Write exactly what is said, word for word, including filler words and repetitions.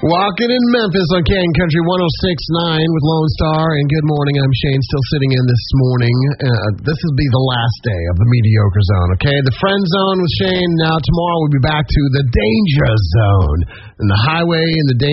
Walking in Memphis on Canton Country one oh six point nine with Lone Star. And good morning. I'm Shane, still sitting in this morning. Uh, this will be the last day of the mediocre zone, okay? The friend zone with Shane. Now, tomorrow we'll be back to the danger zone. And the highway and the danger